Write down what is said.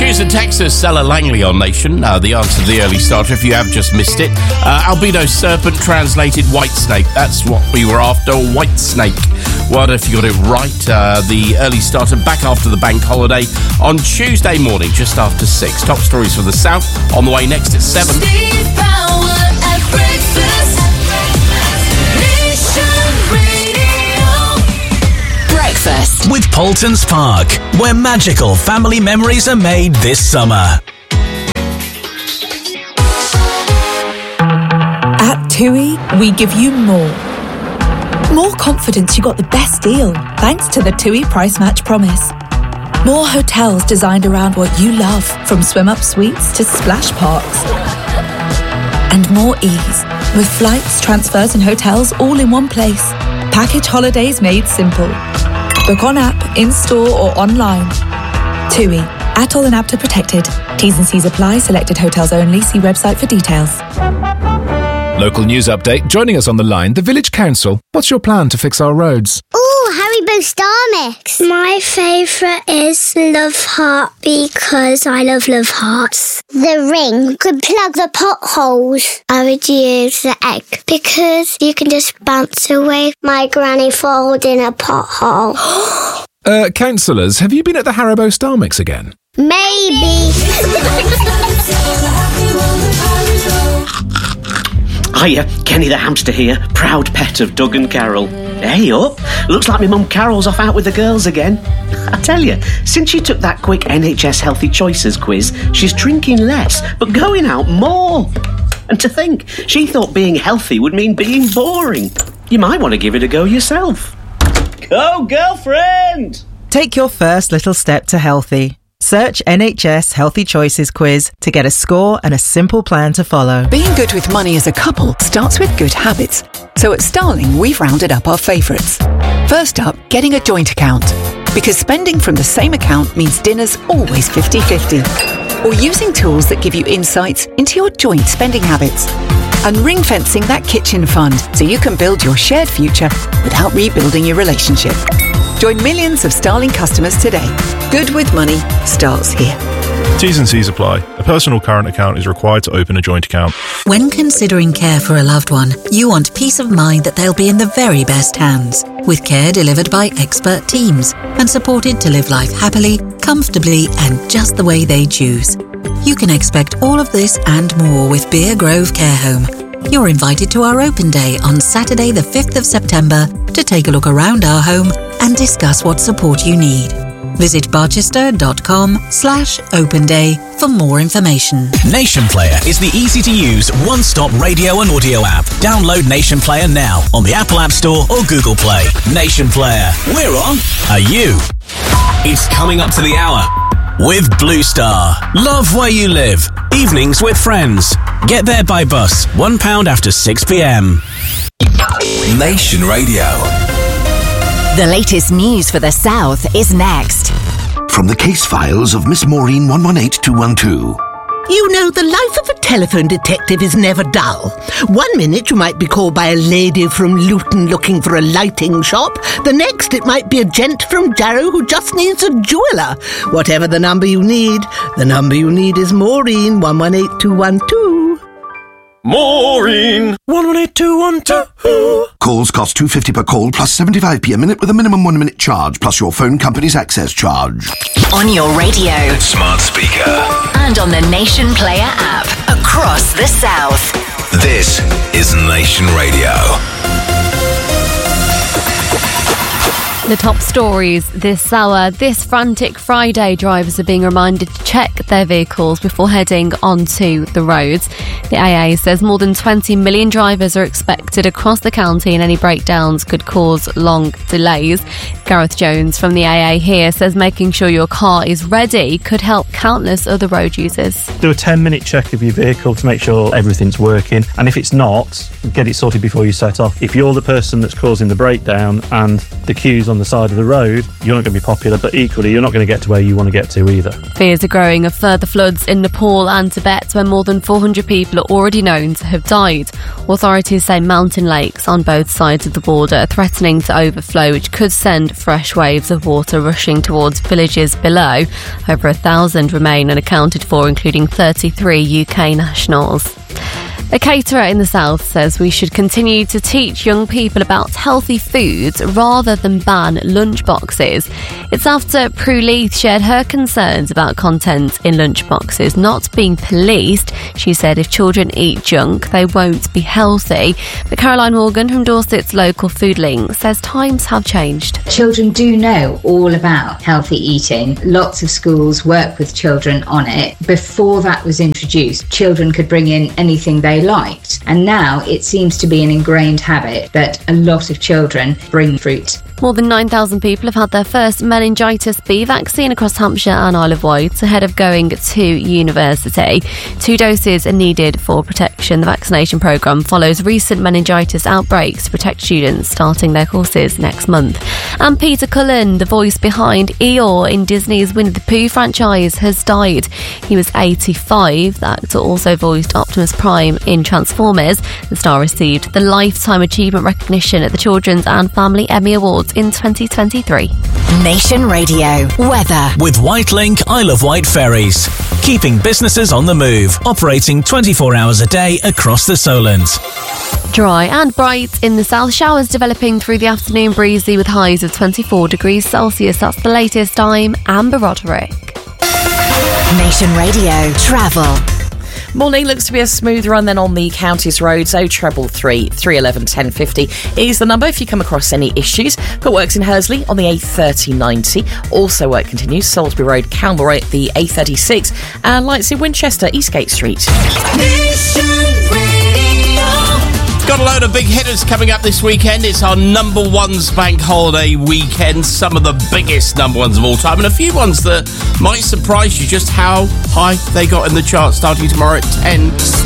News in Texas, Ella Langley on Nation. The answer to the early starter, if you have just missed it. Albino serpent translated white snake. That's what we were after, white snake. Well, if you got it right, the early starter back after the bank holiday on Tuesday morning, just after 6. Top stories for the South on the way next at 7. Steve Power at breakfast. Nation Radio. Breakfast with Paultons Park, where magical family memories are made this summer. At TUI, we give you more. More confidence you got the best deal, thanks to the TUI Price Match Promise. More hotels designed around what you love, from swim-up suites to splash parks. And more ease, with flights, transfers and hotels all in one place. Package holidays made simple. Book on app, in-store or online. TUI. ATOL and APTA protected. T's and C's apply. Selected hotels only. See website for details. Local news update. Joining us on the line, the Village Council. What's your plan to fix our roads? Ooh, Haribo Star Mix. My favourite is Love Heart because I love Hearts. The ring could plug the potholes. I would use the egg because you can just bounce away my granny falls in a pothole. Councillors, have you been at the Haribo Star Mix again? Maybe. Hiya, Kenny the hamster here, proud pet of Doug and Carol. Hey up, looks like my mum Carol's off out with the girls again. I tell you, since she took that quick NHS Healthy Choices quiz, she's drinking less, but going out more. And to think, she thought being healthy would mean being boring. You might want to give it a go yourself. Go, girlfriend! Take your first little step to healthy. Search NHS Healthy Choices quiz to get a score and a simple plan to follow. Being good with money as a couple starts with good habits. So at Starling, we've rounded up our favourites. First up, getting a joint account. Because spending from the same account means dinner's always 50-50. Or using tools that give you insights into your joint spending habits. And ring-fencing that kitchen fund so you can build your shared future without rebuilding your relationship. Join millions of Starling customers today. Good with money starts here. T's and C's apply. A personal current account is required to open a joint account. When considering care for a loved one, you want peace of mind that they'll be in the very best hands, with care delivered by expert teams and supported to live life happily, comfortably and just the way they choose. You can expect all of this and more with Beer Grove Care Home. You're invited to our open day on Saturday the 5th of September to take a look around our home and discuss what support you need. Visit barchester.com/open day for more information. Nation Player is the easy-to-use one-stop radio and audio app. Download Nation Player now on the Apple App Store or Google Play. Nation Player. We're on. Are you? It's coming up to the hour with Blue Star. Love where you live. Evenings with friends. Get there by bus. £1 after 6 p.m. Nation Radio. The latest news for the South is next. From the case files of Miss Maureen 118212. You know, the life of a telephone detective is never dull. 1 minute you might be called by a lady from Luton looking for a lighting shop. The next it might be a gent from Jarrow who just needs a jeweller. Whatever the number you need is Maureen 118212. Maureen 118212. Calls cost £2.50 per call plus 75p a minute with a minimum 1 minute charge plus your phone company's access charge. On your radio, smart speaker, and on the Nation Player app across the South. This is Nation Radio. The top stories this hour. This frantic Friday, drivers are being reminded to check their vehicles before heading onto the roads. The AA says more than 20 million drivers are expected across the county, and any breakdowns could cause long delays. Gareth Jones from the AA here says making sure your car is ready could help countless other road users. Do a 10-minute check of your vehicle to make sure everything's working, and if it's not, get it sorted before you set off. If you're the person that's causing the breakdown and the queues on on the side of the road, you're not going to be popular, but equally, you're not going to get to where you want to get to either. Fears are growing of further floods in Nepal and Tibet, where more than 400 people are already known to have died. Authorities say mountain lakes on both sides of the border are threatening to overflow, which could send fresh waves of water rushing towards villages below. Over 1,000 remain unaccounted for, including 33 UK nationals. A caterer in the south says we should continue to teach young people about healthy foods rather than ban lunchboxes. It's after Prue Leith shared her concerns about content in lunchboxes not being policed. She said if children eat junk, they won't be healthy. But Caroline Morgan from Dorset's local Food Link says times have changed. Children do know all about healthy eating. Lots of schools work with children on it. Before that was introduced, children could bring in anything they liked, and now it seems to be an ingrained habit that a lot of children bring fruit. More than 9,000 people have had their first meningitis B vaccine across Hampshire and Isle of Wight ahead of going to university. 2 doses are needed for protection. The vaccination programme follows recent meningitis outbreaks to protect students starting their courses next month. And Peter Cullen, the voice behind Eeyore in Disney's Winnie the Pooh franchise, has died. He was 85. The actor also voiced Optimus Prime in Transformers. The star received the Lifetime Achievement Recognition at the Children's and Family Emmy Awards in 2023. Nation Radio weather with Whitelink Isle of Wight ferries, keeping businesses on the move, operating 24 hours a day across the Solent. Dry and bright in the south, showers developing through the afternoon, breezy with highs of 24 degrees Celsius. That's the latest. I'm Amber Roderick. Nation Radio travel. Morning looks to be a smooth run then on the county's roads. 0333 311 1050 is the number if you come across any issues. Got works in Hursley on the A3090. Also work continues Salisbury Road, Calmore, the A36, and lights in Winchester, Eastgate Street. Got a load of big hitters coming up this weekend. It's our number ones bank holiday weekend. Some of the biggest number ones of all time, and a few ones that might surprise you just how high they got in the chart starting tomorrow at 10.